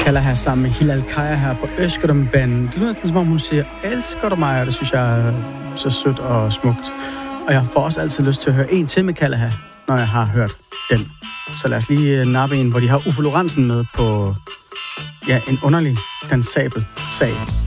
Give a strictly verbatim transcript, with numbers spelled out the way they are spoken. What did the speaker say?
Kalaha sammen med Hilal Kaya her på Øskedum-banen. Det lyder næsten som om hun siger, elsker du mig? Og det synes jeg er så sødt og smukt. Og jeg får også altid lyst til at høre en til med Kalaha, når jeg har hørt den. Så lad os lige nappe en, hvor de har Uffe Lorentzen med på ja, en underlig dansabel sag.